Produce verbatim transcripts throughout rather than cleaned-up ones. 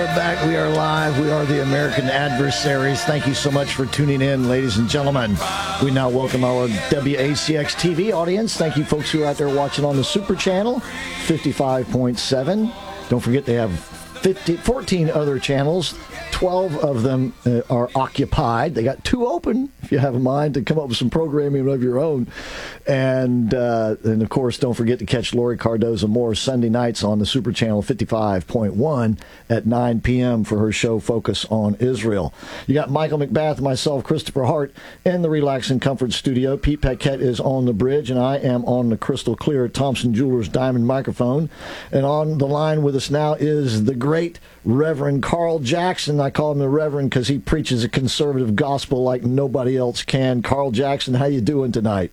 are back. We are live. We are the American Adversaries. Thank you so much for tuning in, ladies and gentlemen. We now welcome our W A C X T V audience. Thank you, folks who are out there watching on the Super Channel, fifty-five point seven. Don't forget they have fifty, fourteen other channels. twelve of them uh, are occupied. They got two open if you have a mind to come up with some programming of your own. And, uh, and of course, don't forget to catch Lori Cardoza Moore Sunday nights on the Super Channel fifty-five point one at nine p.m. for her show Focus on Israel. You got Michael McBath, myself, Christopher Hart, in the Relax and Comfort studio. Pete Paquette is on the bridge, and I am on the crystal clear Thompson Jewelers Diamond microphone. And on the line with us now is the great Reverend Carl Jackson. I call him the Reverend because he preaches a conservative gospel like nobody else can. Carl Jackson, how you doing tonight?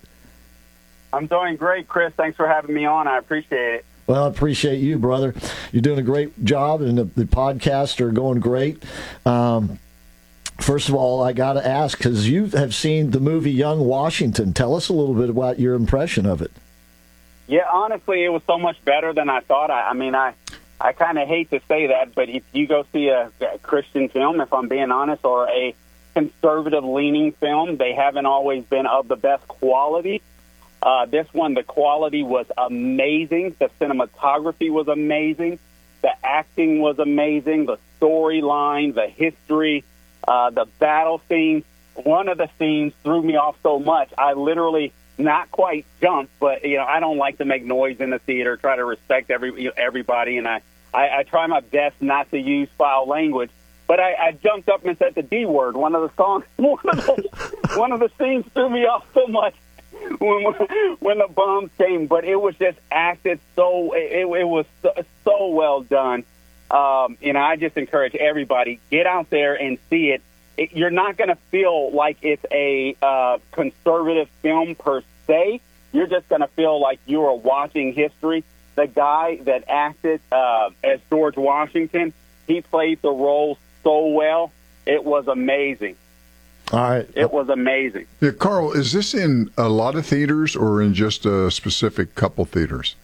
I'm doing great, Chris. Thanks for having me on. I appreciate it. Well, I appreciate you, brother. You're doing a great job, and the, the podcasts are going great. Um, first of all, I got to ask, because you have seen the movie Young Washington. Tell us a little bit about your impression of it. Yeah, honestly, it was so much better than I thought. I, I mean, I, I kind of hate to say that, but if you go see a, a Christian film, if I'm being honest, or a conservative-leaning film, they haven't always been of the best quality. Uh, this one, the quality was amazing. The cinematography was amazing. The acting was amazing. The storyline, the history, uh, the battle scenes. One of the scenes threw me off so much, I literally not quite jumped, but, you know, I don't like to make noise in the theater, try to respect every you know, everybody, and I, I, I try my best not to use foul language. But I, I jumped up and said the D word. One of the songs, one of the, one of the scenes threw me off so much. When, when the bombs came, but it was just acted so, it, it was so, so well done. Um, you know, I just encourage everybody, get out there and see it. it you're not going to feel like it's a uh, conservative film per se. You're just going to feel like you are watching history. The guy that acted uh, as George Washington, he played the role so well. It was amazing. All right. It was amazing. Yeah, Carl, is this in a lot of theaters or in just a specific couple theaters?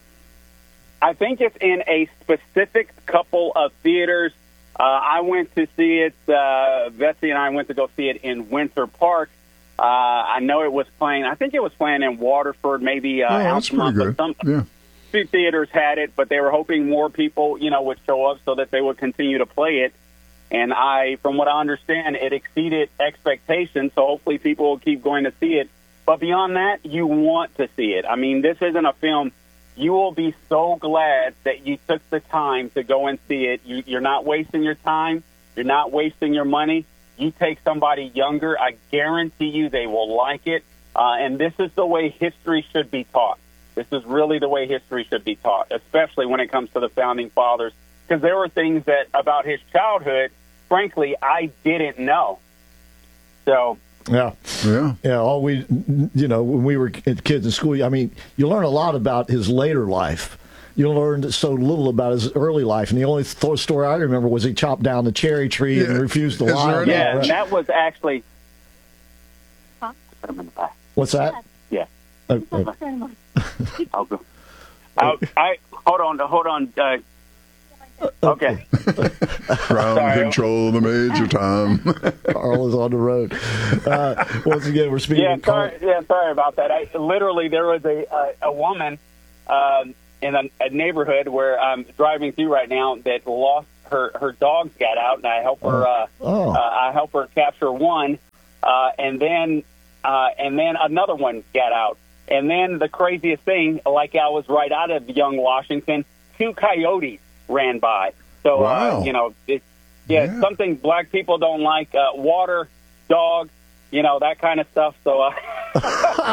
I think it's in a specific couple of theaters. Uh, I went to see it, uh, Betsy and I went to go see it in Winter Park. Uh, I know it was playing, I think it was playing in Waterford, maybe uh, oh, that's pretty good. Some, yeah. Few theaters had it, but they were hoping more people, you know, would show up so that they would continue to play it. And I, from what I understand, it exceeded expectations, so hopefully people will keep going to see it. But beyond that, you want to see it. I mean, this isn't a film. You will be so glad that you took the time to go and see it. You, you're not wasting your time. You're not wasting your money. You take somebody younger, I guarantee you they will like it. Uh, and this is the way history should be taught. This is really the way history should be taught, especially when it comes to the Founding Fathers, because there were things that about his childhood, frankly, I didn't know. So, yeah, yeah, yeah. All we, you know, when we were kids in school, I mean, you learn a lot about his later life. You learned so little about his early life, and the only th- story I remember was he chopped down the cherry tree yeah. and refused to lie. Yeah, right? That was actually. Huh? What's that? Yeah. Oh, oh. I'll go. I, I hold on, hold on. Uh, Okay. Ground control of the major time. Carl is on the road. Uh, once again, we're speaking. Yeah, to Carl. sorry. Yeah, sorry about that. I literally there was a a, a woman um, in a, a neighborhood where I'm driving through right now that lost her her dogs got out, and I help her. Uh, oh. uh, I help her capture one, uh, and then uh, and then another one got out, and then the craziest thing, like I was right out of Young Washington, two coyotes ran by. So, wow. uh, you know, it's, yeah, yeah, something black people don't like, uh, water, dogs, you know, that kind of stuff. So, uh,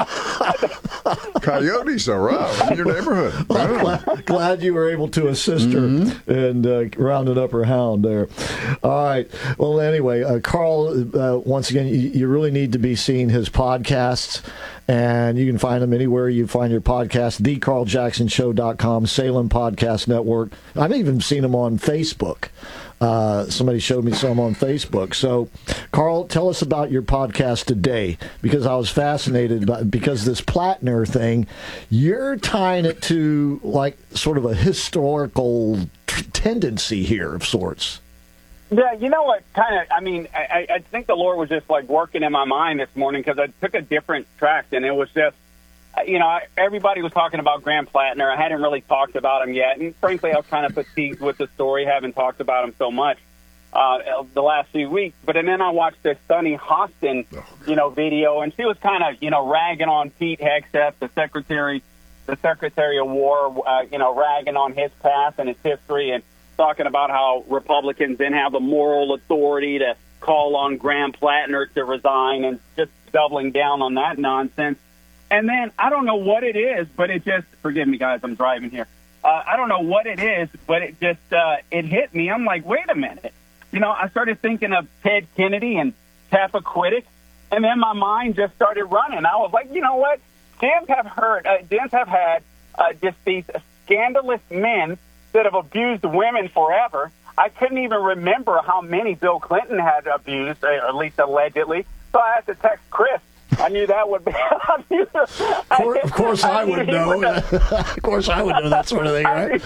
coyotes are out in your neighborhood. Well, glad, glad you were able to assist her mm-hmm. and uh, rounded up her hound there. All right. Well, anyway, uh, Carl, uh, once again, you, you really need to be seeing his podcasts. And you can find them anywhere you find your podcast, the carl jackson show dot com, Salem Podcast Network. I've even seen them on Facebook. Uh, somebody showed me some on Facebook. So, Carl, tell us about your podcast today, because I was fascinated by, because this Plattner thing, you're tying it to like sort of a historical t- tendency here of sorts. Yeah, you know what? Kind of. I mean, I, I think the Lord was just like working in my mind this morning because I took a different track, and it was just, you know, everybody was talking about Graham Plattner. I hadn't really talked about him yet, and frankly, I was kind of fatigued with the story, having talked about him so much uh, the last few weeks. But and then I watched this Sunny Hostin, you know, video, and she was kind of, you know, ragging on Pete Hegseth, the secretary, the Secretary of War, uh, you know, ragging on his past and his history, and talking about how Republicans didn't have the moral authority to call on Graham Plattner to resign, and just doubling down on that nonsense. And then I don't know what it is, but it just, forgive me, guys, I'm driving here. Uh, I don't know what it is, but it just, uh, it hit me. I'm like, wait a minute. You know, I started thinking of Ted Kennedy and Chappaquiddick, and then my mind just started running. I was like, you know what? Dems have heard, uh, Dems have had uh, just these scandalous men that have abused women forever. I couldn't even remember how many Bill Clinton had abused, or at least allegedly. So I had to text Chris. I knew that would be. I knew, of course, of course I, I would know. Would know. Of course I would know that sort of thing, right?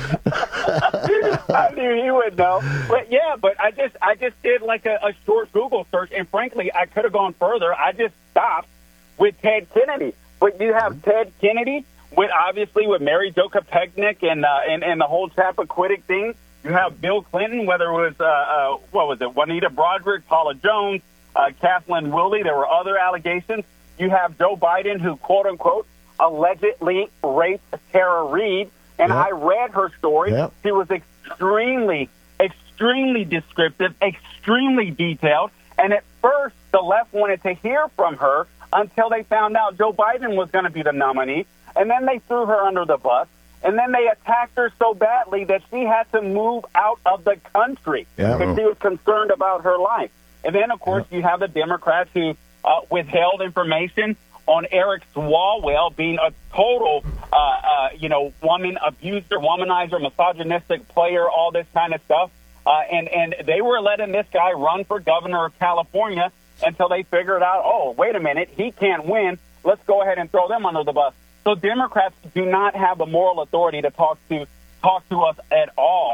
I knew he would know. But yeah, but I just, I just did like a, a short Google search, and frankly, I could have gone further. I just stopped with Ted Kennedy. But you have Ted Kennedy with obviously with Mary Jo Kopechne and uh, and and the whole Chappaquiddick thing. You have Bill Clinton, whether it was uh, uh, what was it, Juanita Broderick, Paula Jones, uh, Kathleen Willey. There were other allegations. You have Joe Biden, who quote unquote allegedly raped Tara Reid, and yep. I read her story. Yep. She was extremely, extremely descriptive, extremely detailed, and at first the left wanted to hear from her until they found out Joe Biden was going to be the nominee. And then they threw her under the bus. And then they attacked her so badly that she had to move out of the country yeah. because she was concerned about her life. And then, of course, yeah. you have the Democrats who uh, withheld information on Eric Swalwell being a total, uh, uh, you know, woman abuser, womanizer, misogynistic player, all this kind of stuff. Uh, and, and they were letting this guy run for governor of California until they figured out, oh, wait a minute, he can't win. Let's go ahead and throw them under the bus. So Democrats do not have the moral authority to talk to talk to us at all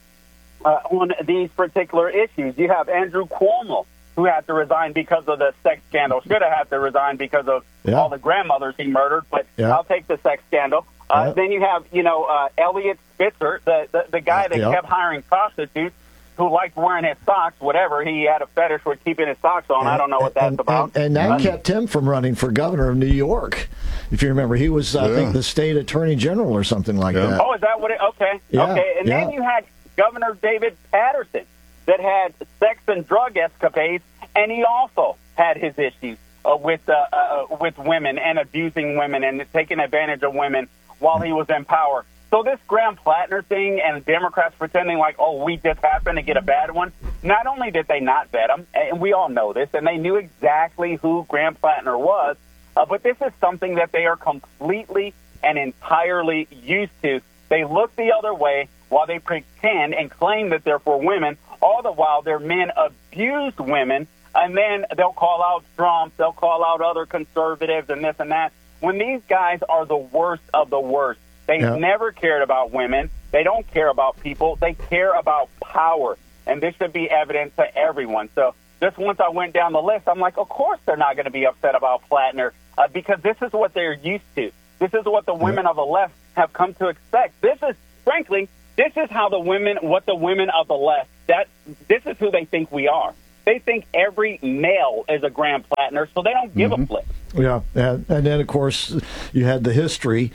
uh, on these particular issues. You have Andrew Cuomo, who had to resign because of the sex scandal. Should have had to resign because of yeah. all the grandmothers he murdered, but yeah. I'll take the sex scandal. Uh, yeah. Then you have, you know, uh, Elliot Spitzer, the, the, the guy that yeah. kept hiring prostitutes, who liked wearing his socks, whatever. He had a fetish with keeping his socks on. And, I don't know what that's and, about. And, and that uh, kept him from running for governor of New York. If you remember, he was, yeah. I think, the state attorney general or something like yeah. that. Oh, is that what it? Okay. Yeah. Okay. And yeah. then you had Governor David Patterson that had sex and drug escapades, and he also had his issues uh, with uh, uh, with women and abusing women and taking advantage of women while he was in power. So this Graham Plattner thing and Democrats pretending like, oh, we just happened to get a bad one. Not only did they not vet him, and we all know this, and they knew exactly who Graham Plattner was, uh, but this is something that they are completely and entirely used to. They look the other way while they pretend and claim that they're for women, all the while their men abused women, and then they'll call out Trump, they'll call out other conservatives and this and that, when these guys are the worst of the worst. They yeah. never cared about women. They don't care about people. They care about power. And this should be evident to everyone. So just once I went down the list, I'm like, of course they're not going to be upset about Plattner uh, because this is what they're used to. This is what the women yeah. of the left have come to expect. This is, frankly, this is how the women, what the women of the left, that this is who they think we are. They think every male is a Graham Plattner, so they don't give mm-hmm. a flip. Yeah, and, and then, of course, you had the history,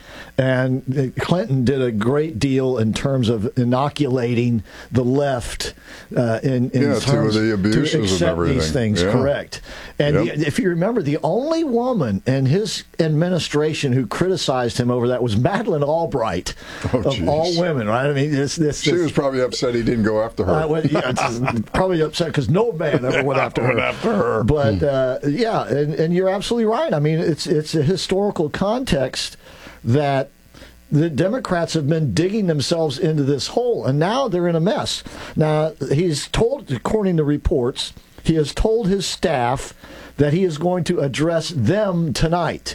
and Clinton did a great deal in terms of inoculating the left uh, in, in yeah, terms to the abuses to accept and everything. These things, yeah. correct. And yep. the, if you remember, the only woman in his administration who criticized him over that was Madeleine Albright, oh, of geez. all women, right? I mean, this, this, she this, was probably upset he didn't go after her. Uh, well, yeah, probably upset because no man ever went after her. Went after her. But uh, yeah, and, and you're absolutely right. I mean, it's it's a historical context that the Democrats have been digging themselves into this hole, and now they're in a mess. Now, he's told, according to reports, he has told his staff that he is going to address them tonight.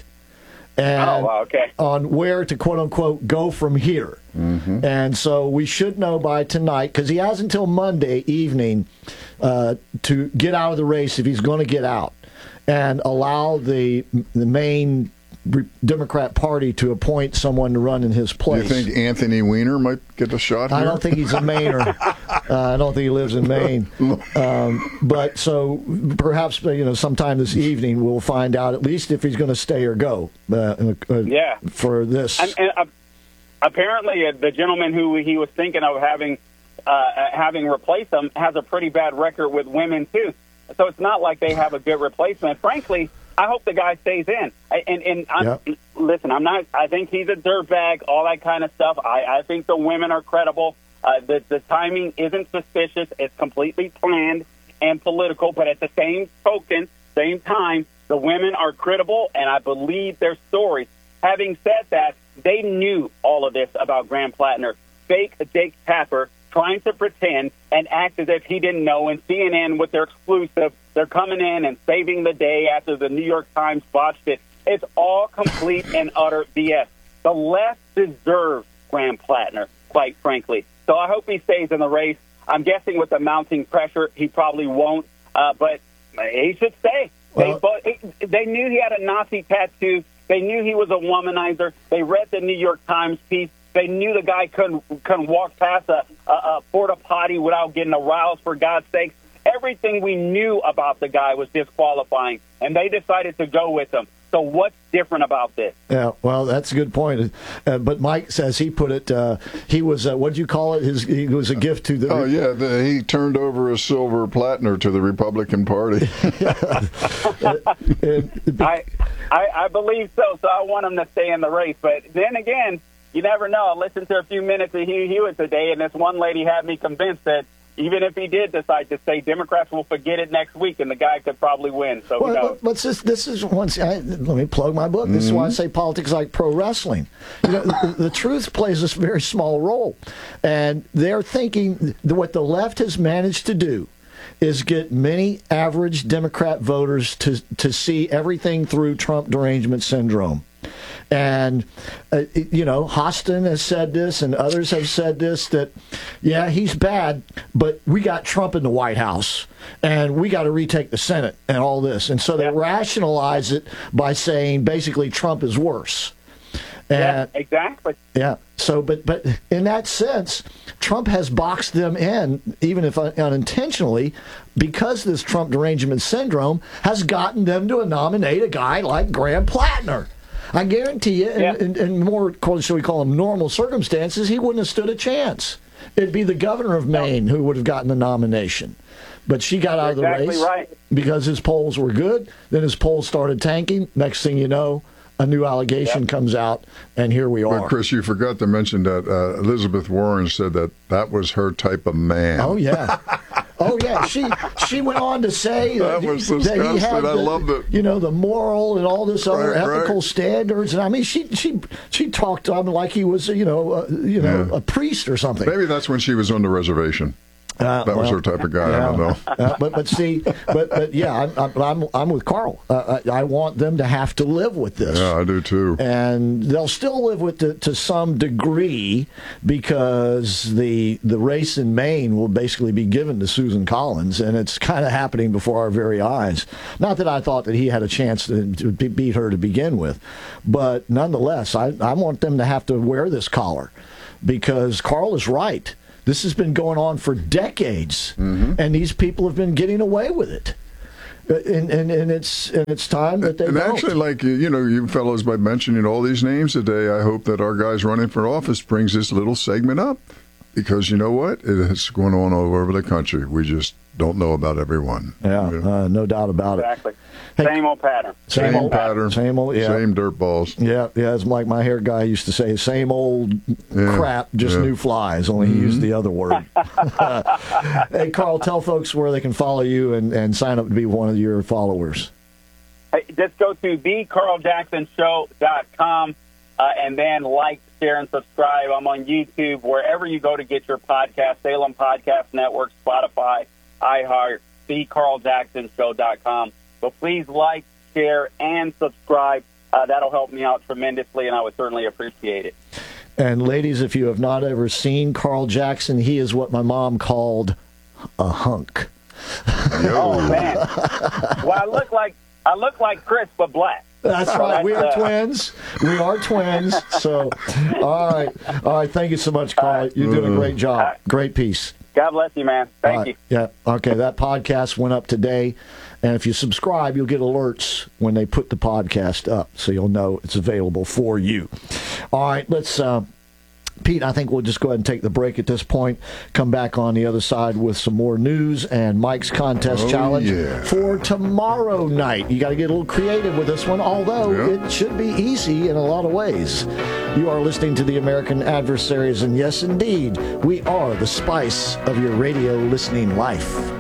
And oh, wow, okay. on where to, quote-unquote, go from here. Mm-hmm. And so we should know by tonight, because he has until Monday evening uh, to get out of the race if he's going to get out, and allow the the main Democrat Party to appoint someone to run in his place. Do you think Anthony Weiner might get a shot here? I don't think he's a Mainer. uh, I don't think he lives in Maine. Um, but so perhaps you know sometime this evening we'll find out at least if he's going to stay or go. Uh, uh, yeah. For this. And, and uh, apparently, uh, the gentleman who he was thinking of having uh, having replaced him has a pretty bad record with women too. So it's not like they have a good replacement. Frankly, I hope the guy stays in. And, and I'm, yep. listen, I'm not. I think he's a dirtbag, all that kind of stuff. I, I think the women are credible. Uh, the, the timing isn't suspicious. It's completely planned and political. But at the same token, same time, the women are credible, and I believe their stories. Having said that, they knew all of this about Graham Plattner. Fake Jake Tapper trying to pretend and act as if he didn't know, and C N N with their exclusive, they're coming in and saving the day after the New York Times botched it. It's all complete and utter B S. The left deserves Graham Plattner, quite frankly. So I hope he stays in the race. I'm guessing with the mounting pressure, he probably won't, uh, but he should stay. Well, they, they knew he had a Nazi tattoo. They knew he was a womanizer. They read the New York Times piece. They knew the guy couldn't couldn't walk past a, a, a porta potty without getting aroused, for God's sakes. Everything we knew about the guy was disqualifying, and they decided to go with him. So what's different about this? Yeah, well, that's a good point. Uh, but Mike says he put it, uh, he was, uh, what did you call it? His, he was a gift to the... Oh, yeah, the, he turned over a silver Plattner to the Republican Party. I, I, I believe so, so I want him to stay in the race. But then again, you never know. I listened to a few minutes of Hugh Hewitt today, and this one lady had me convinced that even if he did decide to stay, Democrats will forget it next week, and the guy could probably win. So, well, who knows? Let's just, this is once. I, let me plug my book. This mm-hmm. is why I say politics like pro wrestling. You know, the, the truth plays this very small role, and they're thinking that what the left has managed to do is get many average Democrat voters to to see everything through Trump derangement syndrome. And, uh, you know, Hostin has said this and others have said this, that, yeah, he's bad, but we got Trump in the White House and we got to retake the Senate and all this. And so they yeah. rationalize it by saying basically Trump is worse. And, yeah, exactly. Yeah. So, but but in that sense, Trump has boxed them in, even if unintentionally, because this Trump derangement syndrome has gotten them to nominate a guy like Graham Plattner. I guarantee you, in, yeah. in, in more, shall we call them, normal circumstances, he wouldn't have stood a chance. It'd be the governor of Maine who would have gotten the nomination. But she got out You're of the exactly race right. because his polls were good. Then his polls started tanking. Next thing you know, a new allegation yep. comes out, and here we are. But, Chris, you forgot to mention that uh, Elizabeth Warren said that that was her type of man. Oh, yeah. Oh, yeah. She she went on to say that, that, was disgusting. that he had I the, loved it. You know, the moral and all this other right, ethical right. standards. And I mean, she she she talked to him like he was, you know, uh, you know, yeah. a priest or something. Maybe that's when she was on the reservation. Uh, that was well, her type of guy. Yeah. I don't know. uh, but but see, but but yeah, I'm I'm I'm with Carl. Uh, I, I want them to have to live with this. Yeah, I do too. And they'll still live with it to some degree because the the race in Maine will basically be given to Susan Collins, and it's kind of happening before our very eyes. Not that I thought that he had a chance to, to beat her to begin with, but nonetheless, I I want them to have to wear this collar because Carl is right. This has been going on for decades, mm-hmm. and these people have been getting away with it. And and, and it's and it's time that they and don't. actually, like you know, you fellows, by mentioning all these names today, I hope that our guys running for office brings this little segment up, because you know what, it is going on all over the country. We just don't know about everyone. Yeah, you know? uh, no doubt about exactly. it. Exactly. Hey, same old pattern. Same, same old pattern. Same old, yeah. Same dirt balls. Yeah, yeah. It's like my hair guy used to say, same old yeah, crap, just yeah. new flies. Only mm-hmm. he used the other word. Hey, Carl, tell folks where they can follow you and, and sign up to be one of your followers. Hey, just go to the carl jackson show dot com uh, and then like, share, and subscribe. I'm on YouTube, wherever you go to get your podcast, Salem Podcast Network, Spotify, iHeart, the carl jackson show dot com. But please like, share, and subscribe. Uh, that'll help me out tremendously, and I would certainly appreciate it. And ladies, if you have not ever seen Carl Jackson, he is what my mom called a hunk. Oh man! Well, I look like I look like Chris, but black. That's So right. We are uh, twins. We are twins. So, all right, all right. Thank you so much, Carl. You're doing a great job. right. Great piece. God bless you, man. Thank All right. you. Yeah. Okay. That podcast went up today. And if you subscribe, you'll get alerts when they put the podcast up. So you'll know it's available for you. All right. Let's, uh, Pete, I think we'll just go ahead and take the break at this point. Come back on the other side with some more news and Mike's contest Oh, challenge yeah. for tomorrow night. You got to get a little creative with this one, although Yeah. it should be easy in a lot of ways. You are listening to the American Adversaries, and yes, indeed, we are the spice of your radio listening life.